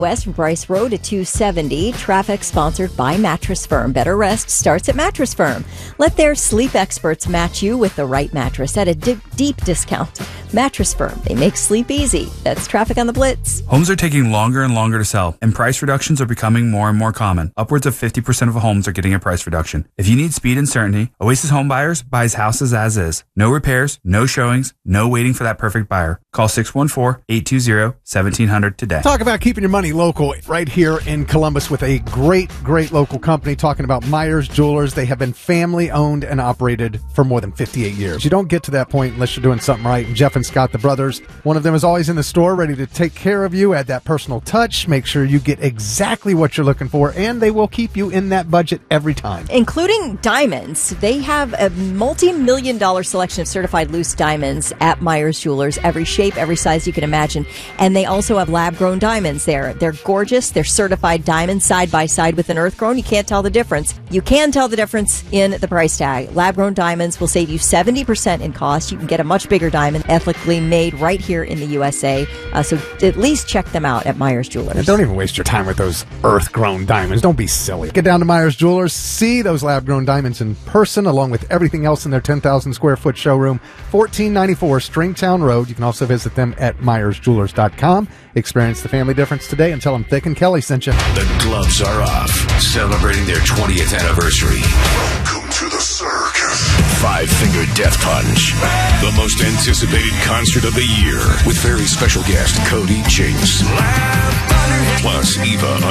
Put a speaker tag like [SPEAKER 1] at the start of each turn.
[SPEAKER 1] West from Bryce Road to 270. Traffic sponsored by Mattress Firm. Better rest starts at Mattress Firm. Let their sleep experts match you with the right mattress at a deep discount. Mattress Firm. They make sleep easy. That's traffic on the Blitz.
[SPEAKER 2] Homes are taking longer and longer to sell, and price reductions are becoming more and more common. Upwards of 50% of homes are getting a price reduction. If you need speed and certainty, Oasis Home Buyers buys houses as is. No repairs, no showings, no waiting for that perfect buyer. Call 614-820-1700 today.
[SPEAKER 3] Talk about keeping your money local right here in Columbus with a great local company. Talking about Myers Jewelers. They have been family owned and operated for more than 58 years. You don't get to that point unless you're doing something right. And Jeff and Scott, the brothers, one of them is always in the store ready to take care of you, add that personal touch, make sure you get exactly what you're looking for, and they will keep you in that budget every time.
[SPEAKER 1] Including diamonds. They have a multi-million-dollar selection of certified loose diamonds at Myers Jewelers. Every shape, every size you can imagine. And they also have lab-grown diamonds there. They're gorgeous. They're certified diamonds side by side with an earth-grown. You can't tell the difference. You can tell the difference in the price tag. Lab-grown diamonds will save you 70% in cost. You can get a much bigger diamond, ethically made right here in the USA. So at least check them out at Myers Jewelers.
[SPEAKER 3] And don't even waste your time with those earth-grown diamonds. Don't be silly. Get down to Myers Jewelers. See those lab-grown diamonds in person along with everything else in their 10,000 square foot showroom. 1494 Stringtown Road. You can also visit them at myersjewelers.com. Experience the family difference today and tell them Thick and Kelly sent you.
[SPEAKER 4] The gloves are off, celebrating their 20th anniversary.
[SPEAKER 5] Welcome to the circus.
[SPEAKER 4] Five Finger Death Punch, the most anticipated concert of the year, with very special guest Cody Jinks. Plus Eva